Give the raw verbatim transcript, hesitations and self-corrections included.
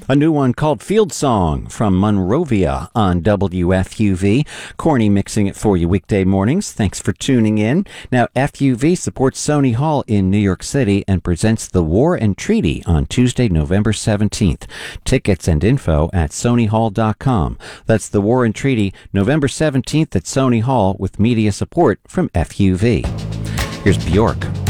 A new one called Field Song from Monrovia on W F U V. Corny mixing it for you weekday mornings. Thanks for tuning in. Now, F U V supports Sony Hall in New York City and presents The War and Treaty on Tuesday, November seventeenth. Tickets and info at sony hall dot com. That's The War and Treaty, November seventeenth at Sony Hall with media support from F U V. Here's Bjork.